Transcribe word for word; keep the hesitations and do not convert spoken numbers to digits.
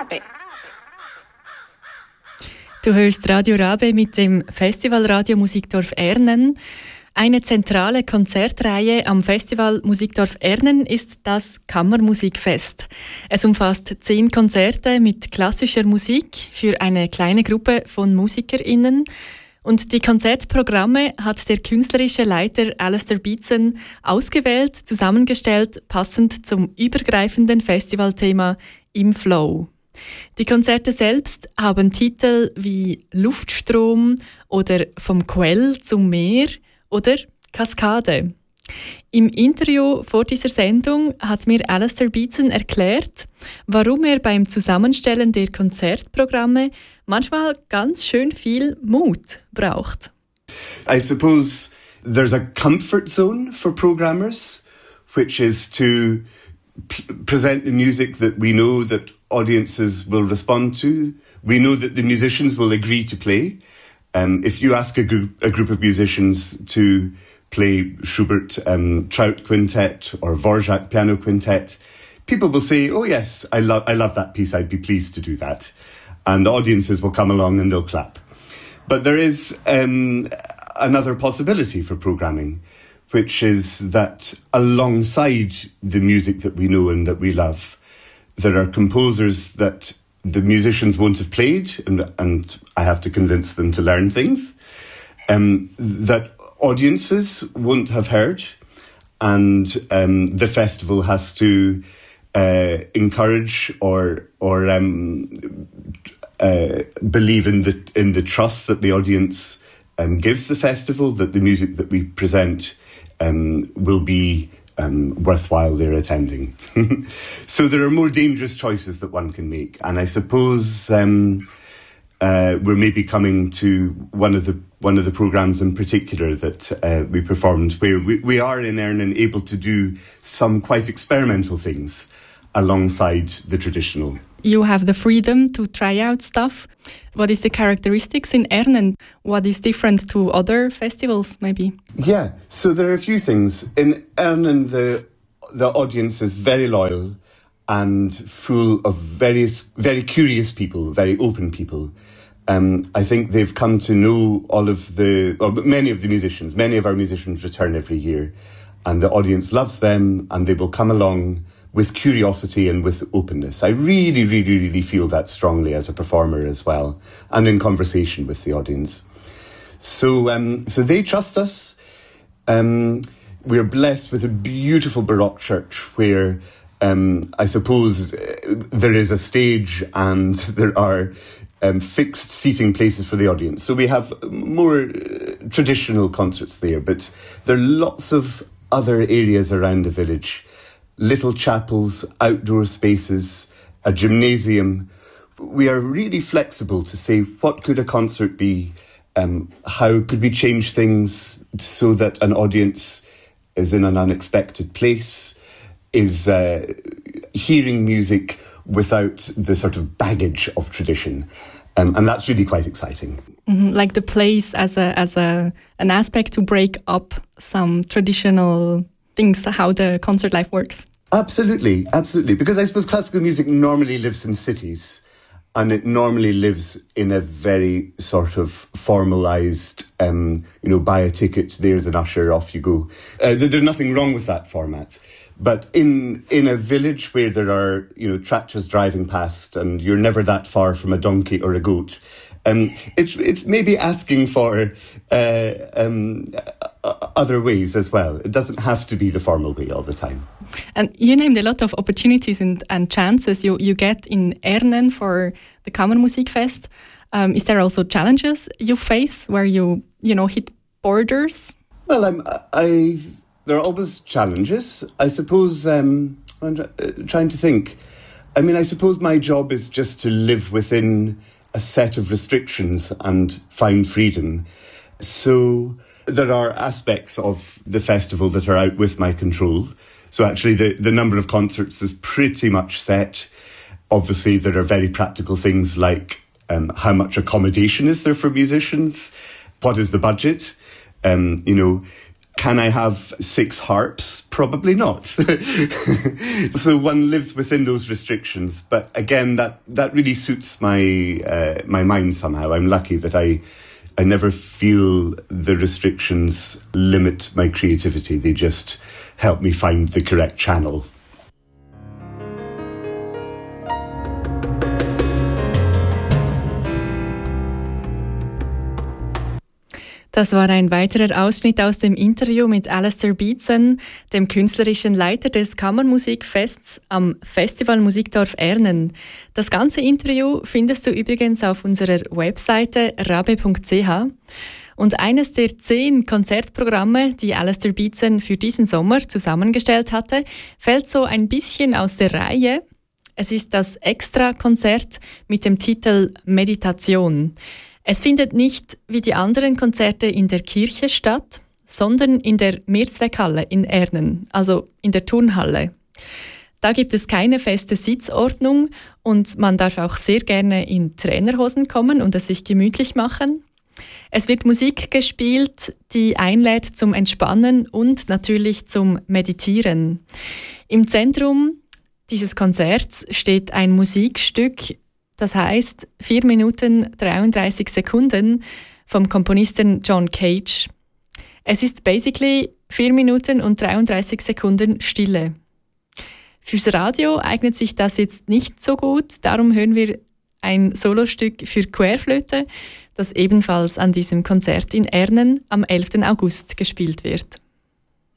Rabe. Du hörst Radio Rabe mit dem Festival Radio Musikdorf Ernen. Eine zentrale Konzertreihe am Festival Musikdorf Ernen ist das Kammermusikfest. Es umfasst zehn Konzerte mit klassischer Musik für eine kleine Gruppe von MusikerInnen. Und die Konzertprogramme hat der künstlerische Leiter Alistair Beatson ausgewählt, zusammengestellt, passend zum übergreifenden Festivalthema Im Flow. Die Konzerte selbst haben Titel wie Luftstrom oder Vom Quell zum Meer oder Kaskade. Im Interview vor dieser Sendung hat mir Alistair Beatson erklärt, warum er beim Zusammenstellen der Konzertprogramme manchmal ganz schön viel Mut braucht. I suppose there's a comfort zone for programmers, which is to p- present the music that we know that audiences will respond to. We know that the musicians will agree to play. Um, if you ask a group, a group of musicians to play Schubert um, Trout Quintet or Dvorak Piano Quintet, people will say, oh yes, I love I love that piece, I'd be pleased to do that. And audiences will come along and they'll clap. But there is um, another possibility for programming, which is that alongside the music that we know and that we love, there are composers that the musicians won't have played, and, and I have to convince them to learn things, um, that audiences won't have heard, and um, the festival has to uh, encourage or or um, uh, believe in the in the trust that the audience um, gives the festival, that the music that we present um, will be Um, worthwhile they're attending. So there are more dangerous choices that one can make, and I suppose um, uh, we're maybe coming to one of the one of the programmes in particular that uh, we performed, where we, we are in Ernen able to do some quite experimental things alongside the traditional. You have the freedom to try out stuff. What is the characteristics in Ernen? What is different to other festivals, maybe? Yeah, so there are a few things. In Ernen, the the audience is very loyal and full of very, very curious people, very open people. Um, I think they've come to know all of the, or many of the musicians. Many of our musicians return every year, and the audience loves them, and they will come along with curiosity and with openness. I really, really, really feel that strongly as a performer as well, and in conversation with the audience. So um, so they trust us. Um, we're blessed with a beautiful Baroque church where um, I suppose there is a stage and there are um, fixed seating places for the audience. So we have more uh, traditional concerts there, but there are lots of other areas around the village. Little chapels, outdoor spaces, a gymnasium. We are really flexible to say, what could a concert be? Um, how could we change things so that an audience is in an unexpected place, is uh, hearing music without the sort of baggage of tradition. Um, and that's really quite exciting. Mm-hmm. Like the place as a as a an aspect to break up some traditional things, how the concert life works. Absolutely, absolutely. Because I suppose classical music normally lives in cities, and it normally lives in a very sort of formalised, um, you know, buy a ticket, there's an usher, off you go. Uh, there's nothing wrong with that format. But in in a village where there are, you know, tractors driving past and you're never that far from a donkey or a goat, um, it's it's maybe asking for uh, um, other ways as well. It doesn't have to be the formal way all the time. And you named a lot of opportunities and, and chances you, you get in Ernen for the Kammermusikfest. Um, is there also challenges you face where you, you know, hit borders? Well, I'm, I... There are always challenges. I suppose, um, I'm trying to think. I mean, I suppose my job is just to live within a set of restrictions and find freedom. So there are aspects of the festival that are out with my control. So actually the, the number of concerts is pretty much set. Obviously, there are very practical things like um, how much accommodation is there for musicians? What is the budget? Um, you know, Can I have six harps? Probably not. So one lives within those restrictions. But again, that, that really suits my uh, my mind somehow. I'm lucky that I I never feel the restrictions limit my creativity. They just help me find the correct channel. Das war ein weiterer Ausschnitt aus dem Interview mit Alastair Beetson, dem künstlerischen Leiter des Kammermusikfests am Festival Musikdorf Ernen. Das ganze Interview findest du übrigens auf unserer Webseite rabe punkt c h. Und eines der zehn Konzertprogramme, die Alastair Beetson für diesen Sommer zusammengestellt hatte, fällt so ein bisschen aus der Reihe. Es ist das Extra-Konzert mit dem Titel Meditation. Es findet nicht wie die anderen Konzerte in der Kirche statt, sondern in der Mehrzweckhalle in Ernen, also in der Turnhalle. Da gibt es keine feste Sitzordnung und man darf auch sehr gerne in Trainerhosen kommen und es sich gemütlich machen. Es wird Musik gespielt, die einlädt zum Entspannen und natürlich zum Meditieren. Im Zentrum dieses Konzerts steht ein Musikstück, das heißt vier Minuten dreiunddreißig Sekunden vom Komponisten John Cage. Es ist basically vier Minuten und dreiunddreißig Sekunden Stille. Fürs Radio eignet sich das jetzt nicht so gut, darum hören wir ein Solostück für Querflöte, das ebenfalls an diesem Konzert in Ernen am elften August gespielt wird.